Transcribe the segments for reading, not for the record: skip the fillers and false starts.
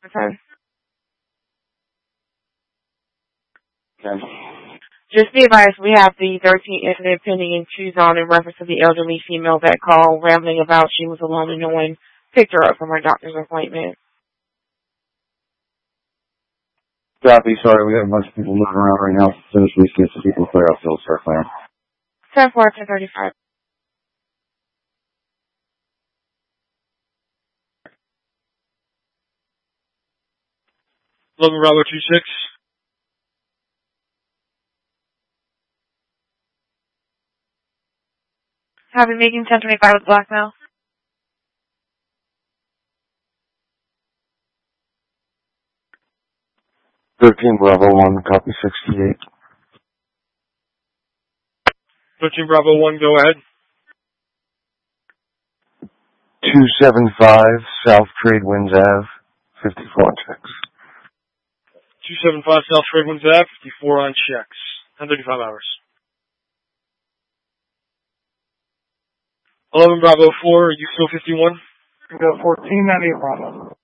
Okay. Okay. Just be advised, we have the 13th incident pending in Tucson in reference to the elderly female that called rambling about she was alone and no one picked her up from her doctor's appointment. Copy. Sorry, we have a bunch of people moving around right now. As soon as we get some people clear up, they'll start clearing. 10-4, 10-35. Logan Bravo 26. Have you making 10-25 with blackmail? Bravo 1, copy 68. 13 Bravo 1, go ahead. 275 South Trade Winds Ave, 54 on checks. 275 South Trade Winds Ave, 54 on checks. 10:35 hours. 11 Bravo 4, are you still 51? We got 1498 Bravo.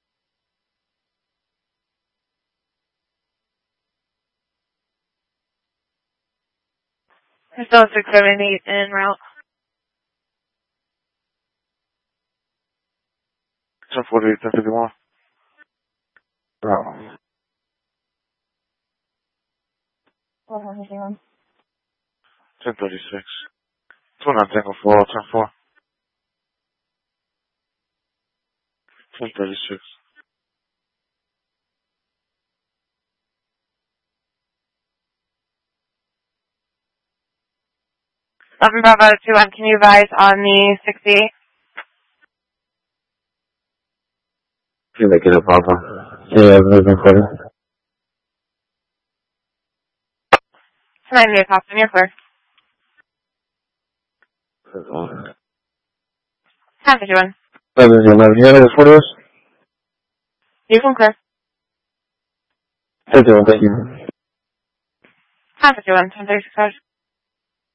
There's still 678 en route. 1048, 1051. Bravo. 1036. 29 Tango 4, 10-4. 1036. Bravo 2-1, can you advise on the 68? Can you make it up, Papa? Yeah, moving clear. 98 Austin, you're clear. 10-51. 11. You have any photos? You can clear. 10-1, thank you. 10-51, 10-36 hours.